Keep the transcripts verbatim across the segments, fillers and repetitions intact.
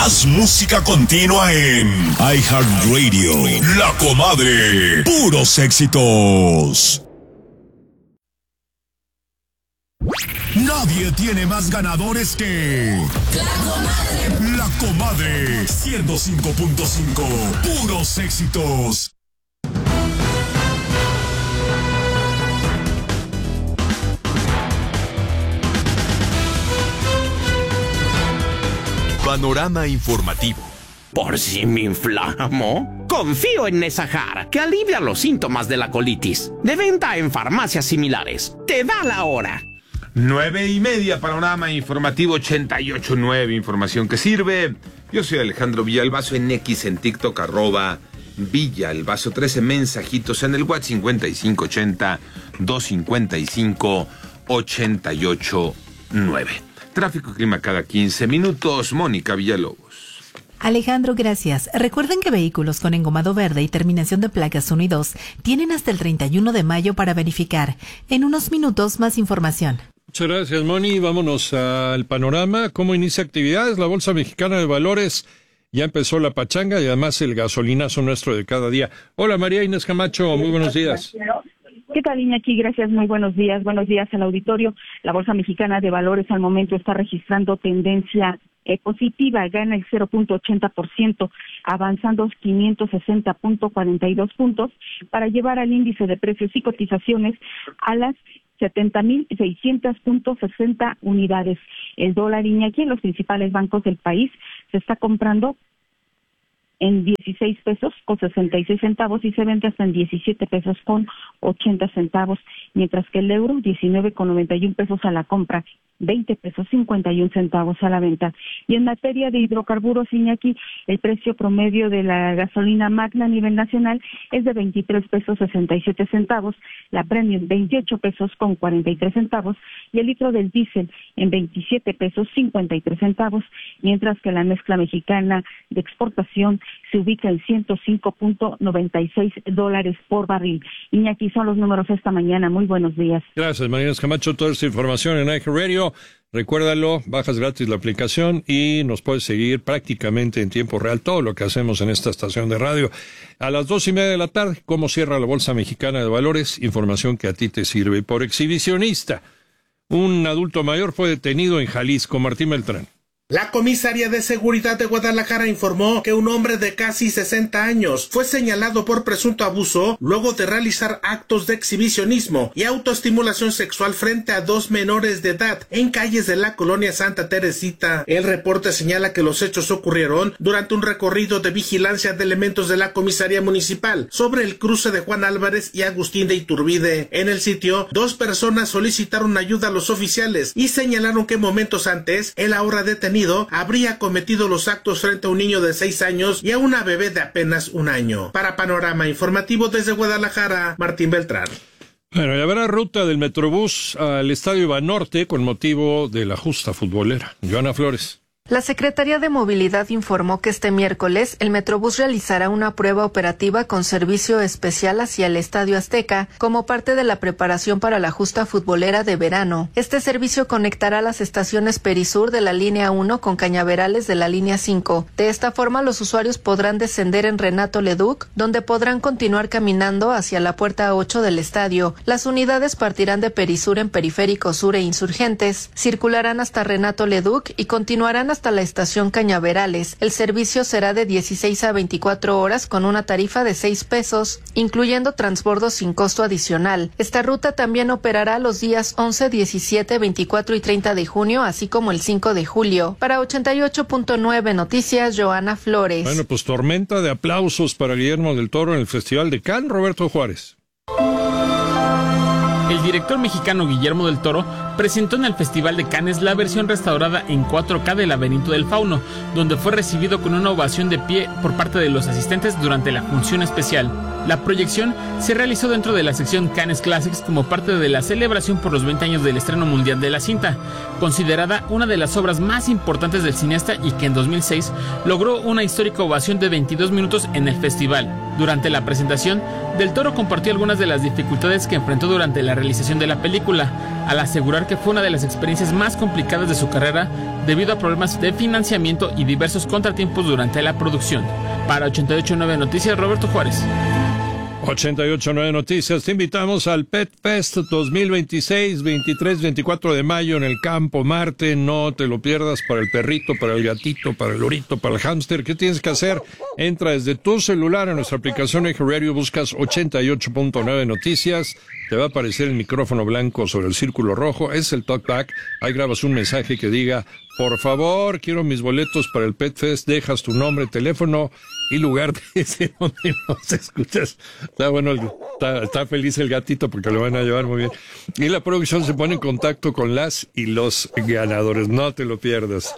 Más música continua en iHeartRadio. La Comadre. Puros éxitos. Nadie tiene más ganadores que La Comadre. La Comadre. ciento cinco punto cinco. Puros éxitos. Panorama informativo. ¿Por si me inflamo? Confío en Nesajar, que alivia los síntomas de la colitis. De venta en farmacias similares. Te da la hora. Nueve y media, Panorama informativo ochenta y ocho punto nueve, información que sirve. Yo soy Alejandro Villalbazo en X, en TikTok, arroba Villalbazo, trece mensajitos en el WhatsApp cincuenta y cinco ochenta, doscientos cincuenta y cinco, ochenta y ocho nueve. Tráfico y clima cada quince minutos. Mónica Villalobos. Alejandro, gracias. Recuerden que vehículos con engomado verde y terminación de placas uno y dos tienen hasta el treinta y uno de mayo para verificar. En unos minutos, más información. Muchas gracias, Moni. Vámonos al panorama. ¿Cómo inicia actividades? La Bolsa Mexicana de Valores ya empezó la pachanga y además el gasolinazo nuestro de cada día. Hola, María Inés Camacho. Muy buenos días. ¿Qué tal, Iñaki? Gracias, muy buenos días. Buenos días al auditorio. La Bolsa Mexicana de Valores al momento está registrando tendencia eh, positiva, gana el cero punto ochenta por ciento, avanzando quinientos sesenta punto cuarenta y dos puntos para llevar al índice de precios y cotizaciones a las setenta mil seiscientos punto sesenta unidades. El dólar, Iñaki, en los principales bancos del país se está comprando en dieciséis pesos con sesenta y seis centavos y se vende hasta en diecisiete pesos con ochenta centavos, mientras que el euro diecinueve con noventa y un pesos a la compra, veinte pesos cincuenta y un centavos a la venta. Y en materia de hidrocarburos, Iñaki, el precio promedio de la gasolina Magna a nivel nacional es de veintitrés pesos sesenta y siete centavos, la Premium veintiocho pesos con cuarenta y tres centavos y el litro del diésel en veintisiete pesos cincuenta y tres centavos, mientras que la mezcla mexicana de exportación se ubica en ciento cinco punto noventa y seis dólares por barril. Iñaki, son los números esta mañana. Muy buenos días. Gracias, María Inés Camacho. Toda esta información en iHeartRadio. Recuérdalo, bajas gratis la aplicación y nos puedes seguir prácticamente en tiempo real todo lo que hacemos en esta estación de radio. A las dos y media de la tarde, cómo cierra la Bolsa Mexicana de Valores, información que a ti te sirve. Por exhibicionista, un adulto mayor fue detenido en Jalisco. Martín Beltrán. La Comisaría de Seguridad de Guadalajara informó que un hombre de casi sesenta años fue señalado por presunto abuso luego de realizar actos de exhibicionismo y autoestimulación sexual frente a dos menores de edad en calles de la colonia Santa Teresita. El reporte señala que los hechos ocurrieron durante un recorrido de vigilancia de elementos de la Comisaría Municipal sobre el cruce de Juan Álvarez y Agustín de Iturbide. En el sitio, dos personas solicitaron ayuda a los oficiales y señalaron que momentos antes, el ahora detenido habría cometido los actos frente a un niño de seis años y a una bebé de apenas un año. Para Panorama Informativo desde Guadalajara, Martín Beltrán. Bueno, ya habrá ruta del Metrobús al Estadio Banorte con motivo de la justa futbolera. Joana Flores. La Secretaría de Movilidad informó que este miércoles el Metrobús realizará una prueba operativa con servicio especial hacia el Estadio Azteca como parte de la preparación para la justa futbolera de verano. Este servicio conectará las estaciones Perisur de la línea uno con Cañaverales de la línea cinco. De esta forma, los usuarios podrán descender en Renato Leduc, donde podrán continuar caminando hacia la puerta ocho del estadio. Las unidades partirán de Perisur en Periférico Sur e Insurgentes, circularán hasta Renato Leduc y continuarán hasta la estación Cañaverales. El servicio será de dieciséis a veinticuatro horas con una tarifa de seis pesos, incluyendo transbordo sin costo adicional. Esta ruta también operará los días once, diecisiete, veinticuatro y treinta de junio, así como el cinco de julio. Para ochenta y ocho punto nueve Noticias, Joana Flores. Bueno, pues tormenta de aplausos para Guillermo del Toro en el Festival de Cannes. Roberto Juárez. El director mexicano Guillermo del Toro presentó en el Festival de Cannes la versión restaurada en cuatro K del Laberinto del Fauno, donde fue recibido con una ovación de pie por parte de los asistentes durante la función especial. La proyección se realizó dentro de la sección Cannes Classics como parte de la celebración por los veinte años del estreno mundial de la cinta, considerada una de las obras más importantes del cineasta y que en dos mil seis logró una histórica ovación de veintidós minutos en el festival. Durante la presentación, Del Toro compartió algunas de las dificultades que enfrentó durante la realización de la película, al asegurar que fue una de las experiencias más complicadas de su carrera debido a problemas de financiamiento y diversos contratiempos durante la producción. Para ochenta y ocho punto nueve Noticias, Roberto Juárez. ochenta y ocho punto nueve Noticias, te invitamos al Pet Fest dos mil veintiséis, veintitrés, veinticuatro de mayo en el Campo Marte. No te lo pierdas, para el perrito, para el gatito, para el lorito, para el hámster. ¿Qué tienes que hacer? Entra desde tu celular a nuestra aplicación iHeartRadio, buscas ochenta y ocho punto nueve Noticias, te va a aparecer el micrófono blanco sobre el círculo rojo, es el talkback, ahí grabas un mensaje que diga: por favor, quiero mis boletos para el Pet Fest, dejas tu nombre, teléfono y lugar desde donde nos escuchas. Está bueno, está, está feliz el gatito porque lo van a llevar muy bien. Y la producción se pone en contacto con las y los ganadores, no te lo pierdas.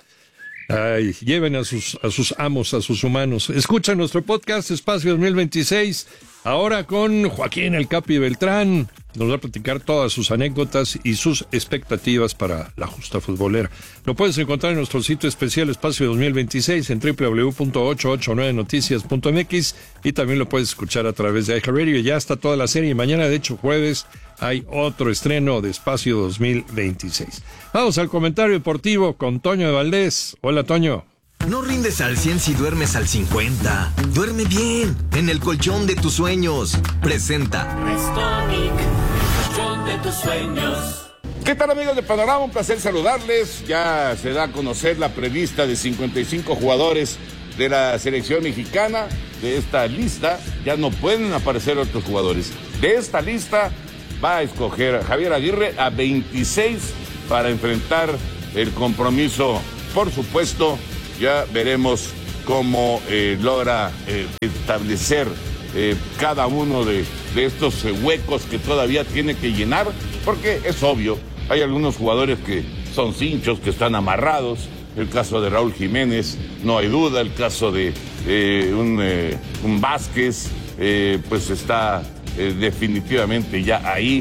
Ay, lleven a sus, a sus amos, a sus humanos. Escucha nuestro podcast Espacio dos mil veintiséis, ahora con Joaquín El Capi Beltrán. Nos va a platicar todas sus anécdotas y sus expectativas para la justa futbolera. Lo puedes encontrar en nuestro sitio especial Espacio dos mil veintiséis en doble u doble u doble u punto ochocientos ochenta y nueve noticias punto m x, y también lo puedes escuchar a través de iHeartRadio. Ya está toda la serie. Mañana, de hecho, jueves, hay otro estreno de Espacio dos mil veintiséis. Vamos al comentario deportivo con Toño de Valdés. Hola, Toño. No rindes al cien si duermes al cincuenta. Duerme bien, en el colchón de tus sueños. Presenta Restonic, el colchón de tus sueños. ¿Qué tal, amigos de Panorama? Un placer saludarles. Ya se da a conocer la prevista de cincuenta y cinco jugadores de la selección mexicana. De esta lista ya no pueden aparecer otros jugadores. De esta lista va a escoger Javier Aguirre a veintiséis para enfrentar el compromiso. Por supuesto, ya veremos cómo eh, logra eh, establecer eh, cada uno de, de estos eh, huecos que todavía tiene que llenar, porque es obvio, hay algunos jugadores que son cinchos, que están amarrados. El caso de Raúl Jiménez, no hay duda. El caso de eh, un, eh, un Vázquez, eh, pues está eh, definitivamente ya ahí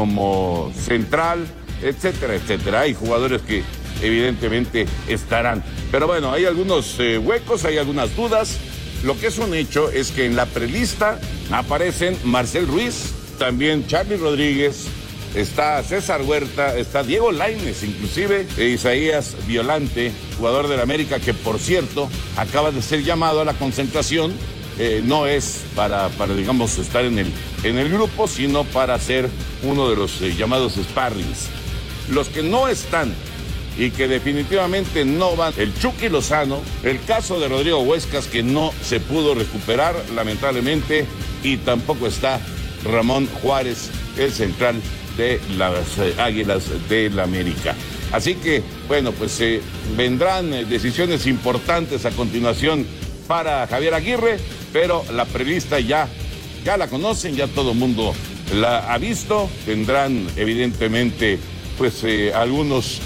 como central, etcétera, etcétera. Hay jugadores que evidentemente estarán. Pero bueno, hay algunos eh, huecos, hay algunas dudas. Lo que es un hecho es que en la prelista aparecen Marcel Ruiz, también Charly Rodríguez, está César Huerta, está Diego Lainez, inclusive e Isaías Violante, jugador del América, que por cierto acaba de ser llamado a la concentración. Eh, no es para, para, digamos, estar en el, en el grupo, sino para ser uno de los eh, llamados sparrings. Los que no están y que definitivamente no van: el Chucky Lozano, el caso de Rodrigo Huescas, que no se pudo recuperar lamentablemente, y tampoco está Ramón Juárez, el central de las eh, Águilas del América. Así que, bueno, pues eh, vendrán eh, decisiones importantes a continuación para Javier Aguirre, pero la prelista ya, ya la conocen, ya todo el mundo la ha visto. Tendrán evidentemente pues eh, algunos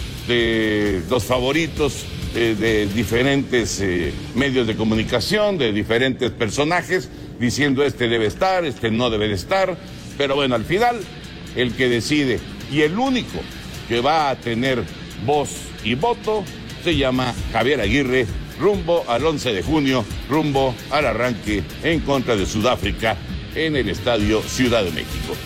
de los favoritos eh, de diferentes eh, medios de comunicación, de diferentes personajes, diciendo este debe estar, este no debe de estar. Pero bueno, al final, el que decide y el único que va a tener voz y voto se llama Javier Aguirre, rumbo al once de junio, rumbo al arranque en contra de Sudáfrica en el Estadio Ciudad de México.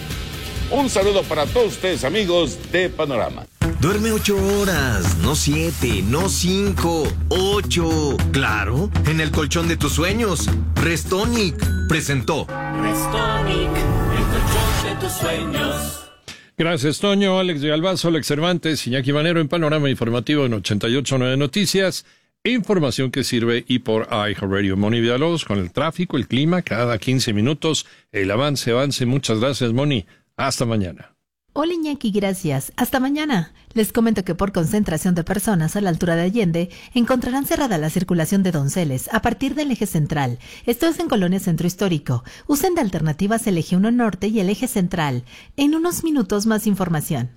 Un saludo para todos ustedes, amigos de Panorama. Duerme ocho horas, no siete, no cinco, ocho. Claro, en el colchón de tus sueños. Restonic presentó Restonic, el colchón de tus sueños. Gracias, Toño. Alex de Albazo, Alex Cervantes, Iñaki Manero en Panorama Informativo en ochenta y ocho punto nueve Noticias. Información que sirve y por iHeartRadio. Moni Villalobos con el tráfico, el clima, cada quince minutos. El avance, avance. Muchas gracias, Moni. Hasta mañana. Hola, Iñaki, gracias. Hasta mañana. Les comento que por concentración de personas a la altura de Allende encontrarán cerrada la circulación de Donceles a partir del eje central. Esto es en Colonia Centro Histórico. Usen de alternativas el eje uno Norte y el eje central. En unos minutos más información.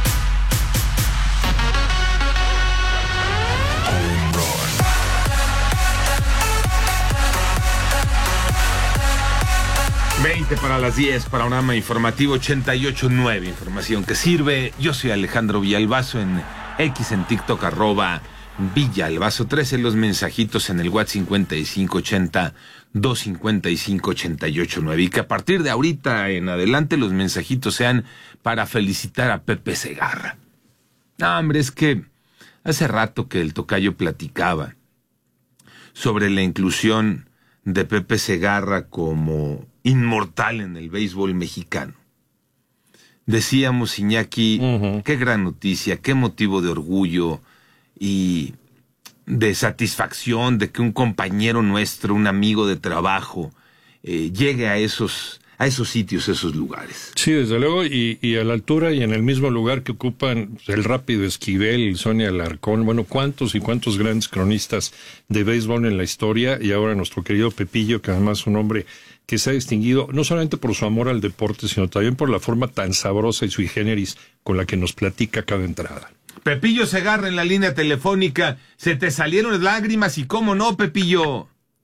veinte para las diez, Panorama Informativo ochenta y ocho punto nueve, información que sirve. Yo soy Alejandro Villalbazo en X, en TikTok, arroba Villalbazo trece, los mensajitos en el WhatsApp cincuenta y cinco ochenta, doscientos cincuenta y cinco, ochenta y ocho nueve. Y que a partir de ahorita en adelante los mensajitos sean para felicitar a Pepe Segarra. No, hombre, es que Hace rato que el tocayo platicaba sobre la inclusión de Pepe Segarra como inmortal en el béisbol mexicano. Decíamos, Iñaki, uh-huh. qué gran noticia, qué motivo de orgullo y de satisfacción de que un compañero nuestro, un amigo de trabajo, eh, llegue a esos, a esos sitios, esos lugares. Sí, desde luego, y, y a la altura y en el mismo lugar que ocupan el Rápido Esquivel, Sonia Alarcón, bueno, cuántos y cuántos grandes cronistas de béisbol en la historia, y ahora nuestro querido Pepillo, que además es un hombre que se ha distinguido no solamente por su amor al deporte, sino también por la forma tan sabrosa y sui generis con la que nos platica cada entrada. Pepillo Segarra en la línea telefónica. Se te salieron lágrimas y cómo no, Pepillo.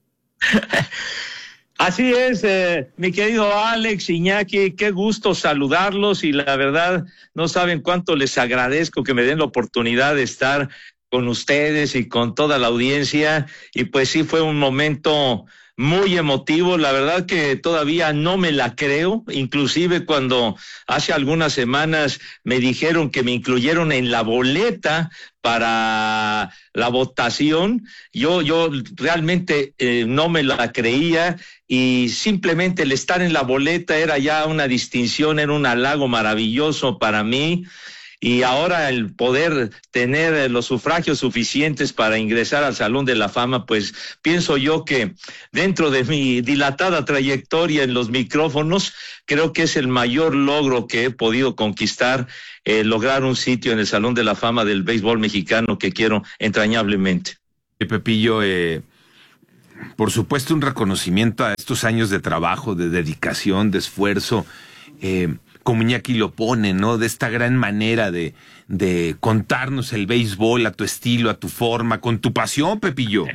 Así es, eh, mi querido Alex, Iñaki, qué gusto saludarlos y la verdad no saben cuánto les agradezco que me den la oportunidad de estar con ustedes y con toda la audiencia, y pues sí fue un momento muy emotivo, la verdad que todavía no me la creo, inclusive cuando hace algunas semanas me dijeron que me incluyeron en la boleta para la votación, yo yo realmente eh, no me la creía, y simplemente el estar en la boleta era ya una distinción, era un halago maravilloso para mí. Y ahora el poder tener los sufragios suficientes para ingresar al Salón de la Fama, pues pienso yo que dentro de mi dilatada trayectoria en los micrófonos, creo que es el mayor logro que he podido conquistar, eh, lograr un sitio en el Salón de la Fama del béisbol mexicano que quiero entrañablemente. Pepillo, eh, por supuesto un reconocimiento a estos años de trabajo, de dedicación, de esfuerzo, eh, como Iñaki lo pone, ¿no? De esta gran manera de, de contarnos el béisbol a tu estilo, a tu forma, con tu pasión, Pepillo.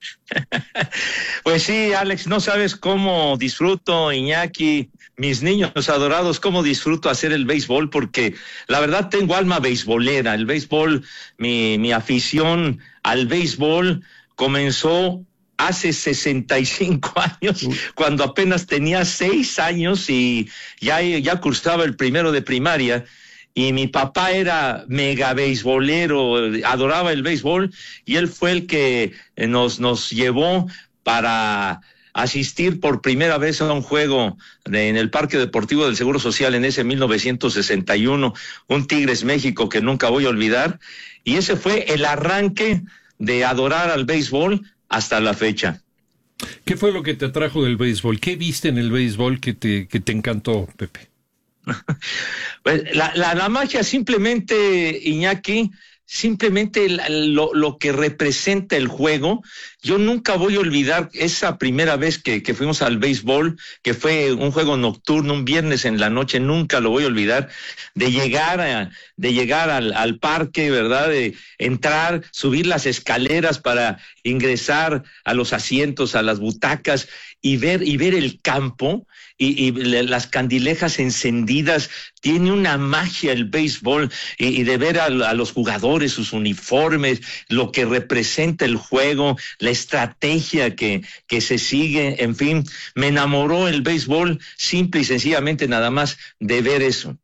Pues sí, Alex, no sabes cómo disfruto, Iñaki, mis niños adorados, cómo disfruto hacer el béisbol, porque la verdad tengo alma beisbolera. El béisbol, mi, mi afición al béisbol comenzó hace sesenta y cinco años, cuando apenas tenía seis años y ya, ya cursaba el primero de primaria, y mi papá era mega beisbolero, adoraba el béisbol, y él fue el que nos, nos llevó para asistir por primera vez a un juego de, en el Parque Deportivo del Seguro Social en ese mil novecientos sesenta y uno, un Tigres México que nunca voy a olvidar, y ese fue el arranque de adorar al béisbol hasta la fecha. ¿Qué fue lo que te atrajo del béisbol? ¿Qué viste en el béisbol que te, que te encantó, Pepe? Pues la, la, la magia simplemente, Iñaki, simplemente lo, lo que representa el juego. Yo nunca voy a olvidar esa primera vez que, que fuimos al béisbol, que fue un juego nocturno, un viernes en la noche, nunca lo voy a olvidar, de llegar a, de llegar al, al parque, ¿verdad? De entrar, subir las escaleras para ingresar a los asientos, a las butacas, y ver, y ver el campo, y, y las candilejas encendidas. Tiene una magia el béisbol, y, y de ver a, a los jugadores, sus uniformes, lo que representa el juego, la estrategia que, que se sigue, en fin, me enamoró el béisbol simple y sencillamente nada más de ver eso.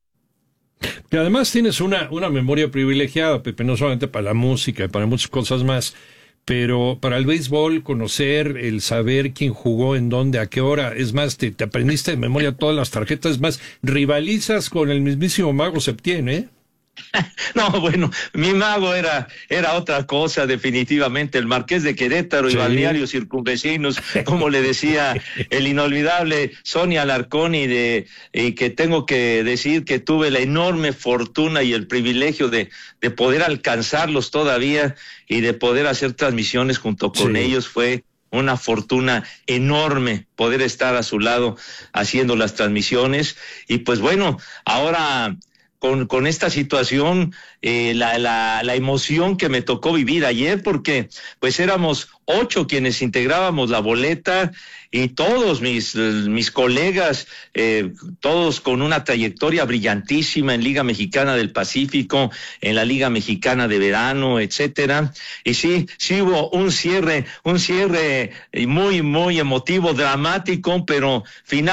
Y además tienes una, una memoria privilegiada, Pepe, no solamente para la música, para muchas cosas más, pero para el béisbol, conocer, el saber quién jugó, en dónde, a qué hora, es más, te, te aprendiste de memoria todas las tarjetas, es más, rivalizas con el mismísimo Mago Septién, ¿eh? No, bueno, mi mago era era otra cosa, definitivamente, el Marqués de Querétaro y sí. Balnearios circunvecinos, como le decía el inolvidable Sonia Alarcón, y, de, y que tengo que decir que tuve la enorme fortuna y el privilegio de, de poder alcanzarlos todavía y de poder hacer transmisiones junto con sí. ellos. Fue una fortuna enorme poder estar a su lado haciendo las transmisiones, y pues bueno, ahora Con, con esta situación, eh, la, la, la emoción que me tocó vivir ayer, porque pues éramos ocho quienes integrábamos la boleta, y todos mis, mis colegas, eh, todos con una trayectoria brillantísima en Liga Mexicana del Pacífico, en la Liga Mexicana de Verano, etcétera. Y sí, sí hubo un cierre, un cierre muy, muy emotivo, dramático, pero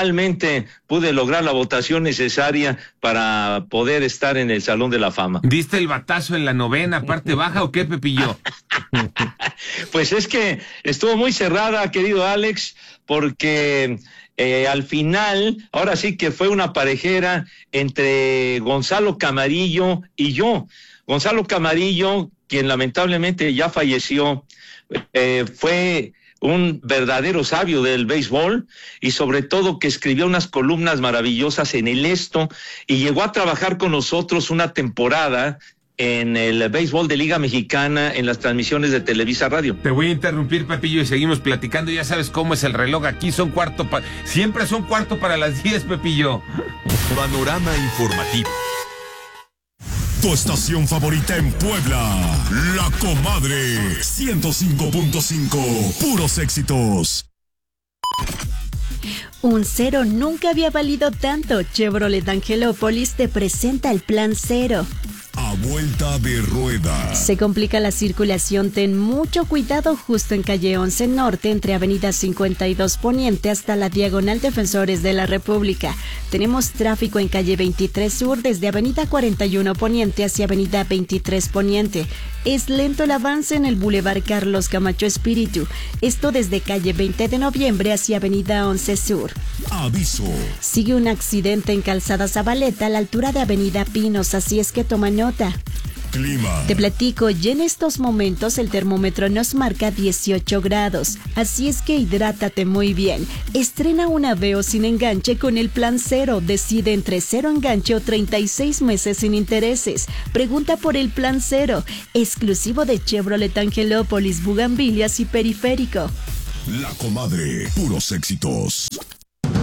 finalmente pude lograr la votación necesaria para poder estar en el Salón de la Fama. ¿Diste el batazo en la novena, parte baja, o qué, Pepillo? Pues es que estuvo muy cerrada, querido Alex, porque eh, al final, ahora sí que fue una parejera entre Gonzalo Camarillo y yo. Gonzalo Camarillo, quien lamentablemente ya falleció, eh, fue un verdadero sabio del béisbol y sobre todo que escribió unas columnas maravillosas en El Esto y llegó a trabajar con nosotros una temporada en el béisbol de Liga Mexicana en las transmisiones de Televisa Radio. Te voy a interrumpir, Pepillo, y seguimos platicando. Ya sabes cómo es el reloj aquí, son cuarto para... Siempre son cuarto para las diez, Pepillo. Panorama informativo. Tu estación favorita en Puebla, La Comadre, ciento cinco punto cinco, puros éxitos. Un cero nunca había valido tanto. Chevrolet Angelópolis te presenta el Plan Cero. A vuelta de rueda. Se complica la circulación, ten mucho cuidado justo en calle once Norte, entre avenida cincuenta y dos Poniente hasta la diagonal Defensores de la República. Tenemos tráfico en calle veintitrés Sur desde avenida cuarenta y uno Poniente hacia avenida veintitrés Poniente. Es lento el avance en el Boulevard Carlos Camacho Espíritu. Esto desde calle veinte de Noviembre hacia avenida once Sur. Aviso. Sigue un accidente en Calzada Zabaleta a la altura de avenida Pinos, así es que toma nota. Clima. Te platico, y en estos momentos el termómetro nos marca dieciocho grados, así es que hidrátate muy bien. Estrena una Aveo sin enganche con el Plan Cero. Decide entre cero enganche o treinta y seis meses sin intereses. Pregunta por el Plan Cero, exclusivo de Chevrolet Angelópolis, Bugambilias y Periférico. La Comadre, puros éxitos.